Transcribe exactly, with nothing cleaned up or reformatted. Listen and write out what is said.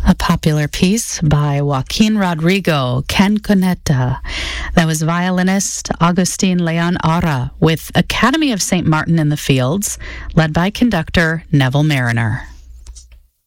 A popular piece by Joaquin Rodrigo, Canconetta. That was violinist Agustin Leon Ara with Academy of Saint Martin in the Fields, led by conductor Neville Mariner.